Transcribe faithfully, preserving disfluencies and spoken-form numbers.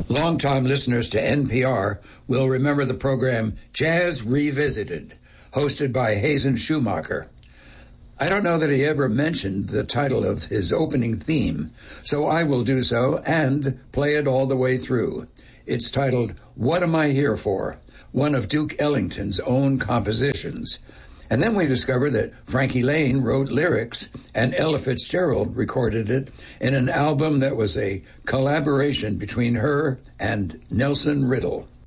Longtime listeners to N P R will remember the program Jazz Revisited, hosted by Hazen Schumacher. I don't know that he ever mentioned the title of his opening theme, so I will do so and play it all the way through. It's titled, What Am I Here For?, one of Duke Ellington's own compositions. And then we discover that Frankie Laine wrote lyrics and Ella Fitzgerald recorded it in an album that was a collaboration between her and Nelson Riddle.